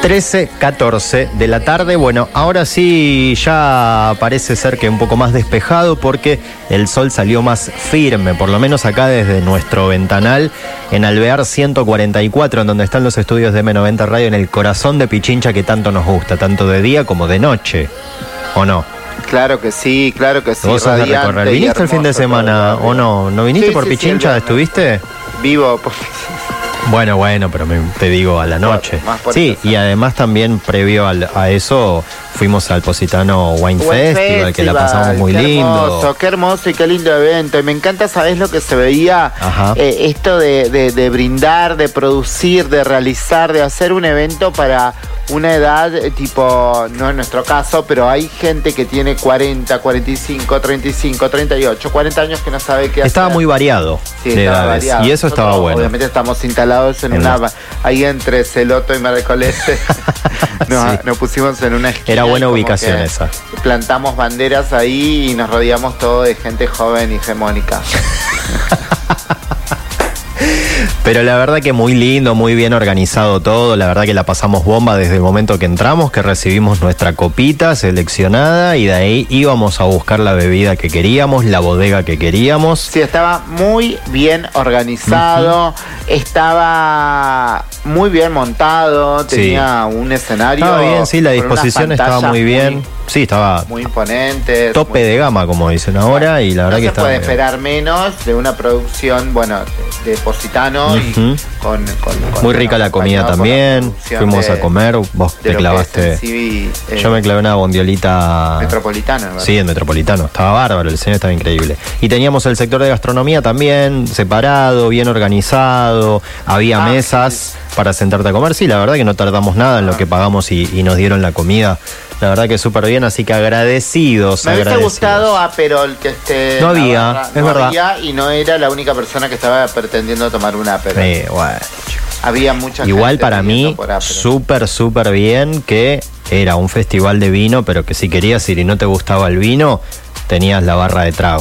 13:14 de la tarde. Bueno, ahora sí ya parece ser que un poco más despejado porque el sol salió más firme, por lo menos acá desde nuestro ventanal en Alvear 144, en donde están los estudios de M90 Radio, en el corazón de Pichincha que tanto nos gusta, tanto de día como de noche, ¿o no? Claro que sí, claro que sí. ¿Vos sos de recorrer? ¿Viniste el fin de semana o no? ¿No viniste por Pichincha? Sí, ¿Estuviste? Vivo por... Bueno, pero te digo a la noche. Sí, y además también previo a eso fuimos al Positano Wine Festival, que la pasamos muy lindo. Qué hermoso y qué lindo evento. Y me encanta, ¿sabés lo que se veía? Esto de brindar, de producir, de realizar, de hacer un evento para una edad tipo, no en nuestro caso, pero hay gente que tiene 40, 45, 35, 38, 40 años que no sabe qué hacer. Estaba muy variado de edades, variado. Y eso estaba bueno. Obviamente estamos instalados en ahí entre Celoto y Mar del Coleste. Nos pusimos en una esquina. Era buena ubicación esa. Plantamos banderas ahí y nos rodeamos todo de gente joven y hegemónica. Pero la verdad que muy lindo, muy bien organizado todo. La verdad que la pasamos bomba desde el momento que entramos, que recibimos nuestra copita seleccionada y de ahí íbamos a buscar la bebida que queríamos, la bodega que queríamos. Sí, estaba muy bien organizado, estaba muy bien montado, tenía un escenario. Estaba bien, sí, la disposición estaba muy bien. Sí, estaba muy imponente. Tope de gama, como dicen ahora, y la verdad que estaba. No se puede esperar menos de una producción, de Positano y con muy rica la comida también. Fuimos a comer, vos te clavaste. Yo me clavé una bondiolita metropolitana, ¿verdad? Sí, en Metropolitano. Estaba bárbaro, el escenario estaba increíble. Y teníamos el sector de gastronomía también separado, bien organizado. Había mesas para sentarte a comer. Sí, la verdad que no tardamos nada en lo que pagamos y nos dieron la comida. La verdad que súper bien, así que agradecidos. Me hubiese gustado Aperol que esté. No había, es verdad. Y no era la única persona que estaba pretendiendo tomar un Aperol. Bueno. Había mucha Igual gente para mí, súper bien que era un festival de vino, pero que si querías ir y no te gustaba el vino, tenías la barra de trago.